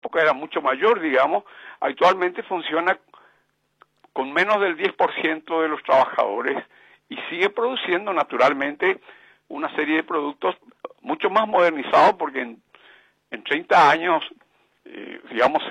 época era mucho mayor, digamos, actualmente funciona con menos del 10% de los trabajadores y sigue produciendo naturalmente una serie de productos mucho más modernizados porque en 30 años, digamos,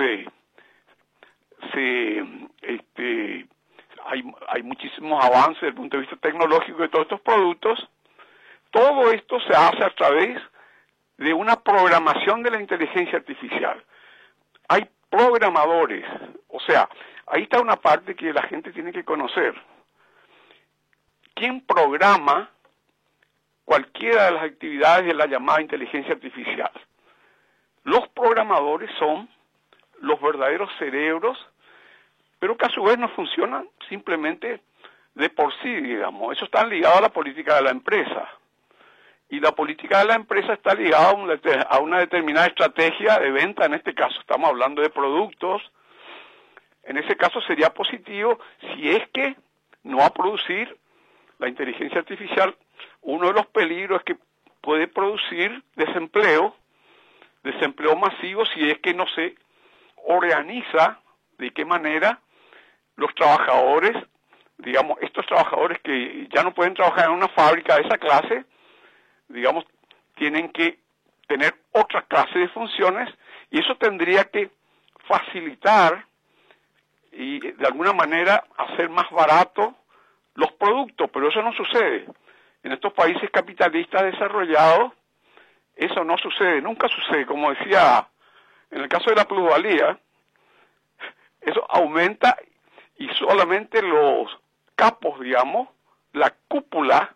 hay muchísimos avances desde el punto de vista tecnológico de todos estos productos. Todo esto se hace a través de una programación de la inteligencia artificial. Hay programadores, o sea, ahí está una parte que la gente tiene que conocer. ¿Quién programa cualquiera de las actividades de la llamada inteligencia artificial? Los programadores son los verdaderos cerebros, pero que a su vez no funcionan simplemente de por sí, digamos. Eso está ligado a la política de la empresa. Y la política de la empresa está ligada a una determinada estrategia de venta. En este caso estamos hablando de productos. En ese caso sería positivo si es que no va a producir la inteligencia artificial. Uno de los peligros es que puede producir desempleo masivo si es que no se organiza de qué manera los trabajadores, digamos, estos trabajadores que ya no pueden trabajar en una fábrica de esa clase, digamos, tienen que tener otra clase de funciones y eso tendría que facilitar y de alguna manera hacer más barato los productos, pero eso no sucede. En estos países capitalistas desarrollados, eso no sucede, nunca sucede. Como decía, en el caso de la plusvalía, eso aumenta y solamente los capos, digamos, la cúpula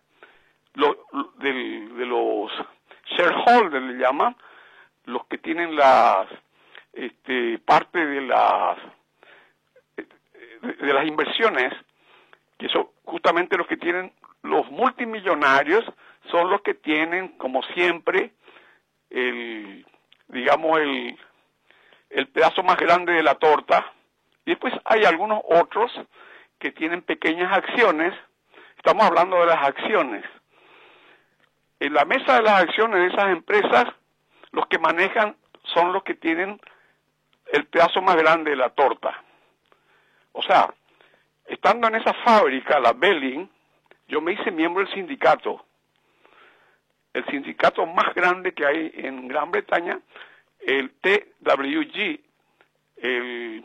de los shareholders, le llaman, los que tienen las parte de las inversiones, que son justamente los que tienen los multimillonarios, son los que tienen, como siempre, el pedazo más grande de la torta, y después hay algunos otros que tienen pequeñas acciones. Estamos hablando de las acciones. En la mesa de las acciones de esas empresas, los que manejan son los que tienen el pedazo más grande de la torta. O sea, estando en esa fábrica, la Belling, yo me hice miembro del sindicato. El sindicato más grande que hay en Gran Bretaña, el TWG, el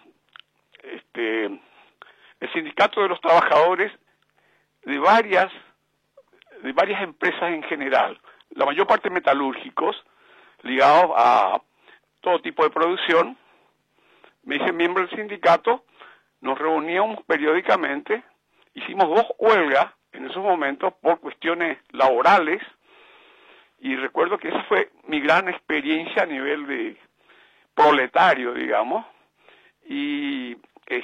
sindicato de los trabajadores de varias empresas en general, la mayor parte metalúrgicos, ligados a todo tipo de producción. Me hice miembro del sindicato, nos reuníamos periódicamente, hicimos 2 huelgas en esos momentos por cuestiones laborales, y recuerdo que esa fue mi gran experiencia a nivel de proletario, digamos, y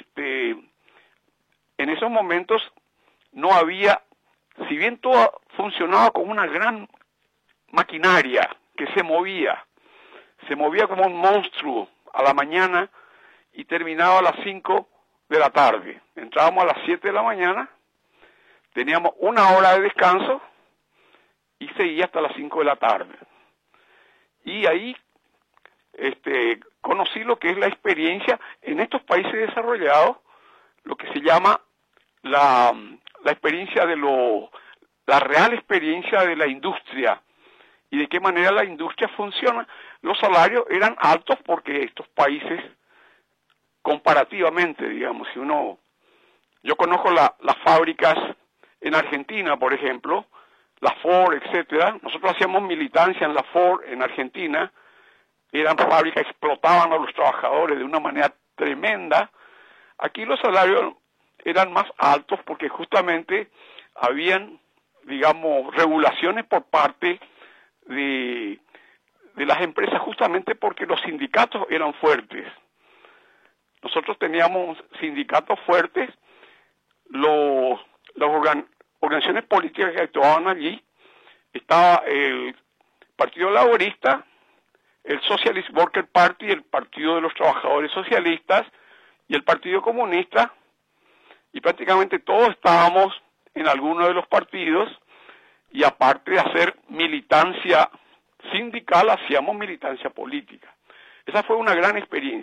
en esos momentos no había, si bien todo funcionaba como una gran maquinaria que se movía como un monstruo a la mañana y terminaba a las 5 de la tarde. Entrábamos a las 7 de la mañana, teníamos 1 hora de descanso y seguía hasta las 5 de la tarde. Y ahí conocí lo que es la experiencia en estos países desarrollados, lo que se llama la experiencia la real experiencia de la industria y de qué manera la industria funciona. Los salarios eran altos porque estos países, comparativamente, digamos, yo conozco las fábricas en Argentina, por ejemplo, la Ford, etcétera. Nosotros hacíamos militancia en la Ford en Argentina, eran fábricas que explotaban a los trabajadores de una manera tremenda. Aquí los salarios eran más altos porque justamente habían, digamos, regulaciones por parte de las empresas, justamente porque los sindicatos eran fuertes. Nosotros teníamos sindicatos fuertes, las organizaciones políticas que actuaban allí, estaba el Partido Laborista, el Socialist Worker Party, el Partido de los Trabajadores Socialistas y el Partido Comunista, y prácticamente todos estábamos en alguno de los partidos, y aparte de hacer militancia sindical, hacíamos militancia política. Esa fue una gran experiencia.